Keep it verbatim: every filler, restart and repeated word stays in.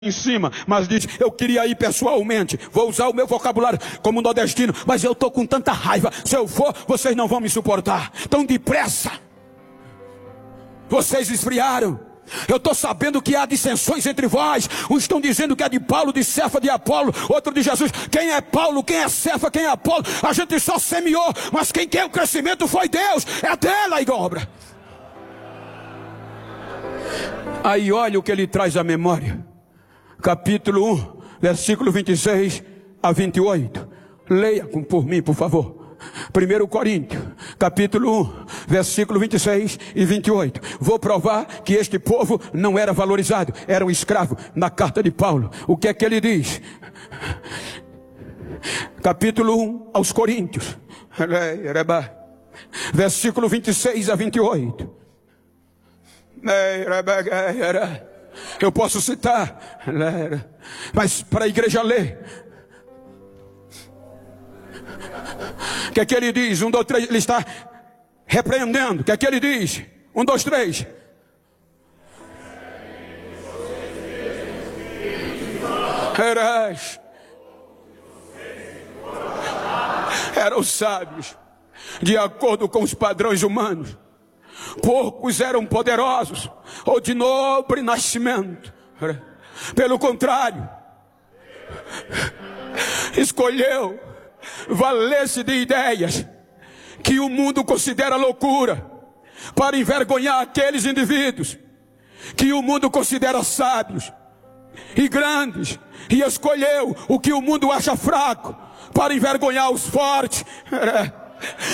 em cima, mas diz: eu queria ir pessoalmente, vou usar o meu vocabulário como nordestino, mas eu estou com tanta raiva, se eu for, vocês não vão me suportar, tão depressa, vocês esfriaram. Eu estou sabendo que há dissensões entre vós. Uns estão dizendo que é de Paulo, de Cefa, de Apolo, outro de Jesus. Quem é Paulo, quem é Cefa, quem é Apolo? A gente só semeou, mas quem quer o crescimento foi Deus, é dela a obra. Aí olha o que ele traz à memória, capítulo um, versículo vinte e seis a vinte e oito. Leia por mim, por favor. primeiro Coríntios, capítulo um, versículo vinte e seis e vinte e oito. Vou provar que este povo não era valorizado, era um escravo. Na carta de Paulo, o que é que ele diz? Capítulo um aos Coríntios, versículo vinte e seis a vinte e oito. Eu posso citar, mas para a igreja ler. O que é que ele diz? Um, dois, três. Ele está repreendendo. O que é que ele diz? Um, dois, três. Eras. Eram sábios, de acordo com os padrões humanos. Poucos eram poderosos ou de nobre nascimento. Pelo contrário, escolheu valer-se de ideias que o mundo considera loucura, para envergonhar aqueles indivíduos que o mundo considera sábios e grandes, e escolheu o que o mundo acha fraco, para envergonhar os fortes.